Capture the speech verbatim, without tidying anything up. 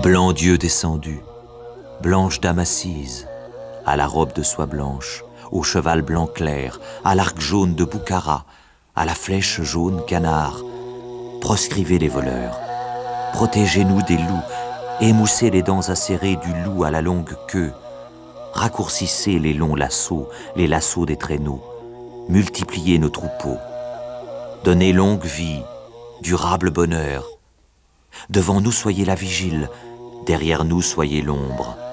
Blanc Dieu descendu, blanche dame assise, à la robe de soie blanche, au cheval blanc clair, à l'arc jaune de Boukhara, à la flèche jaune canard, proscrivez les voleurs, protégez-nous des loups, émoussez les dents acérées du loup à la longue queue, raccourcissez les longs lassos, les lassos des traîneaux, multipliez nos troupeaux, donnez longue vie, durable bonheur. Devant nous soyez la vigile, derrière nous soyez l'ombre.